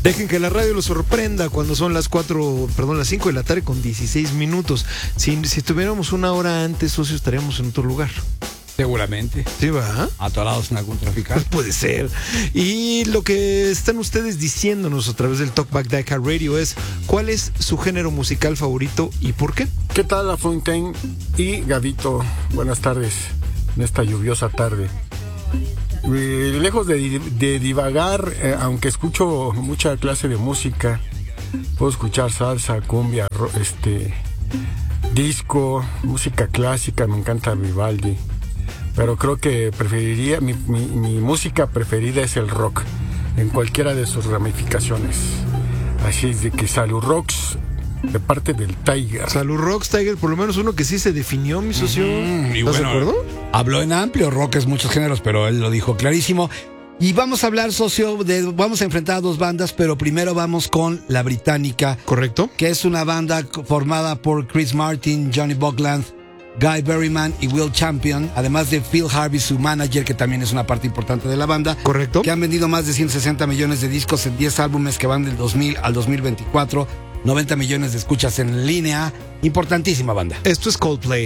Dejen que la radio los sorprenda cuando son las 5 de la tarde con 16 minutos. Si estuviéramos una hora antes, socio, estaríamos en otro lugar. Seguramente. ¿Sí va? Atorados en algún traficante. Puede ser. Y lo que están ustedes diciéndonos a través del Talkback de iHeartRadio es: ¿cuál es su género musical favorito y por qué? ¿Qué tal, La Fontaine y Gabito? Buenas tardes en esta lluviosa tarde. Lejos de divagar, aunque escucho mucha clase de música, puedo escuchar salsa, cumbia, disco, música clásica, me encanta Vivaldi. Pero creo que preferiría, mi música preferida es el rock, en cualquiera de sus ramificaciones. Así es de que Salud Rocks, de parte del Tiger. Salud Rocks, Tiger, por lo menos uno que sí se definió, mi socio. ¿Estás de acuerdo? Habló en amplio, rock es muchos géneros, pero él lo dijo clarísimo. Y vamos a hablar, socio, vamos a enfrentar a dos bandas, pero primero vamos con la británica. ¿Correcto? Que es una banda formada por Chris Martin, Johnny Bogland, Guy Berryman y Will Champion, además de Phil Harvey, su manager, que también es una parte importante de la banda. Correcto. Que han vendido más de 160 millones de discos en 10 álbumes que van del 2000 al 2024, 90 millones de escuchas en línea. Importantísima banda. Esto es Coldplay.